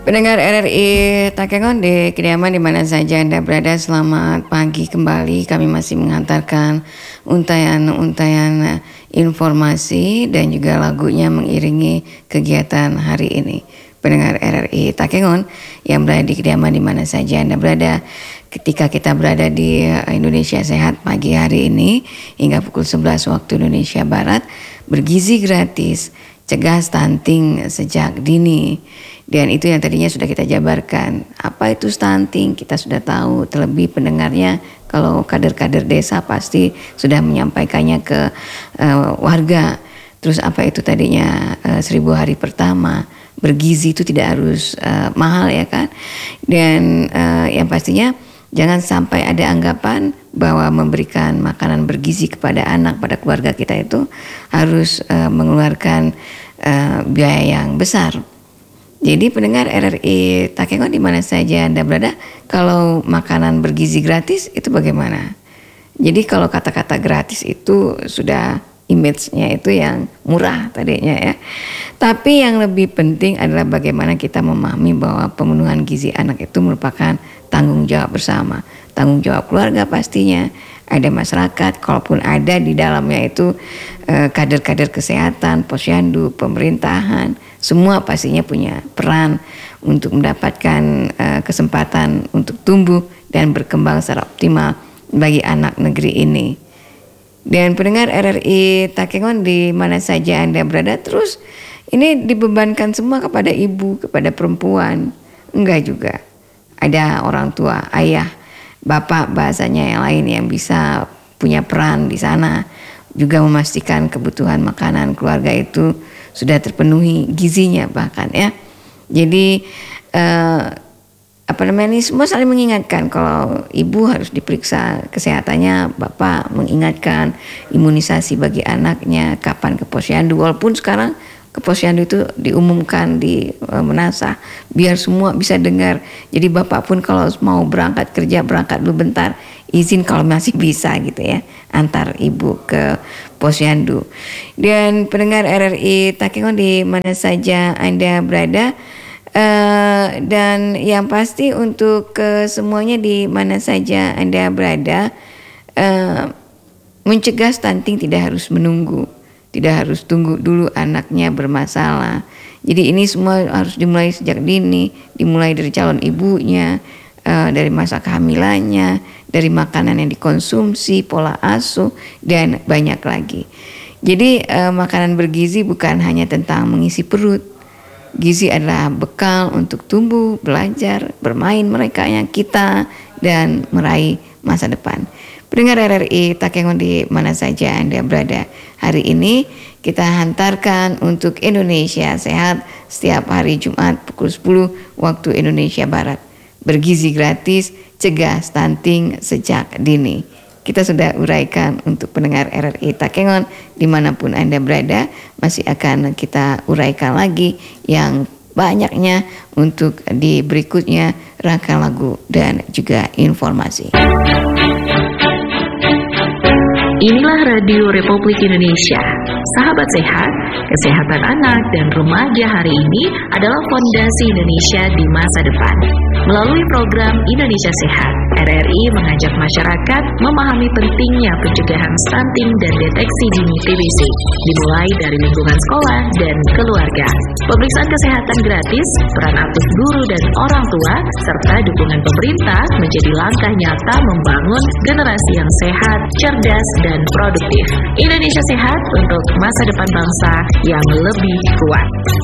Pendengar RRI Takengon di kediaman di mana saja Anda berada, selamat pagi kembali. Kami masih mengantarkan untayan-untayan informasi dan juga lagunya mengiringi kegiatan hari ini. Pendengar RRI Takengon yang berada di kediaman di mana saja Anda berada, ketika kita berada di Indonesia Sehat pagi hari ini hingga pukul 11 waktu Indonesia Barat, bergizi gratis, cegah stunting sejak dini. Dan itu yang tadinya sudah kita jabarkan. Apa itu stunting? Kita sudah tahu, terlebih pendengarnya kalau kader-kader desa pasti sudah menyampaikannya ke warga. Terus apa itu tadinya 1000 hari pertama? Bergizi itu tidak harus mahal ya kan? Dan yang pastinya jangan sampai ada anggapan bahwa memberikan makanan bergizi kepada anak, pada keluarga kita itu harus mengeluarkan biaya yang besar. Jadi pendengar RRI Takengon di mana saja Anda berada, kalau makanan bergizi gratis itu bagaimana? Jadi kalau kata-kata gratis itu sudah image-nya itu yang murah tadinya ya. Tapi yang lebih penting adalah bagaimana kita memahami bahwa pemenuhan gizi anak itu merupakan tanggung jawab bersama. Tanggung jawab keluarga pastinya, ada masyarakat, kalaupun ada di dalamnya itu kader-kader kesehatan, posyandu, pemerintahan, semua pastinya punya peran untuk mendapatkan kesempatan untuk tumbuh dan berkembang secara optimal bagi anak negeri ini. Dan pendengar RRI Takengon di mana saja Anda berada, terus ini dibebankan semua kepada ibu, kepada perempuan. Enggak juga. Ada orang tua, ayah, bapak bahasanya yang lain yang bisa punya peran di sana, juga memastikan kebutuhan makanan keluarga itu sudah terpenuhi gizinya bahkan ya. Jadi ini semua saling mengingatkan kalau ibu harus diperiksa kesehatannya, bapak mengingatkan imunisasi bagi anaknya, kapan ke posyandu, walaupun sekarang ke posyandu itu diumumkan di Menasah biar semua bisa dengar. Jadi bapak pun kalau mau berangkat kerja, berangkat dulu bentar, izin kalau masih bisa gitu ya, antar ibu ke posyandu. Dan pendengar RRI Takengon di mana saja Anda berada, dan yang pasti untuk semuanya di mana saja Anda berada, mencegah stunting tidak harus menunggu, tidak harus tunggu dulu anaknya bermasalah. Jadi ini semua harus dimulai sejak dini, dimulai dari calon ibunya, dari masa kehamilannya, dari makanan yang dikonsumsi, pola asuh, dan banyak lagi. Jadi makanan bergizi bukan hanya tentang mengisi perut. Gizi adalah bekal untuk tumbuh, belajar, bermain mereka yang kita, dan meraih masa depan. Pendengar RRI Takengon di mana saja Anda berada, hari ini kita hantarkan untuk Indonesia Sehat setiap hari Jumat pukul 10 waktu Indonesia Barat. Bergizi gratis, cegah stunting sejak dini. Kita sudah uraikan untuk pendengar RRI Takengon dimanapun Anda berada, masih akan kita uraikan lagi yang banyaknya untuk di berikutnya rangkaian lagu dan juga informasi. Inilah Radio Republik Indonesia. Sahabat sehat, kesehatan anak dan remaja hari ini adalah fondasi Indonesia di masa depan. Melalui program Indonesia Sehat, RRI mengajak masyarakat memahami pentingnya pencegahan stunting dan deteksi dini TBC, dimulai dari lingkungan sekolah dan keluarga. Pemeriksaan kesehatan gratis, peran aktif guru dan orang tua, serta dukungan pemerintah menjadi langkah nyata membangun generasi yang sehat, cerdas, dan produktif. Indonesia Sehat untuk masa depan bangsa yang lebih kuat.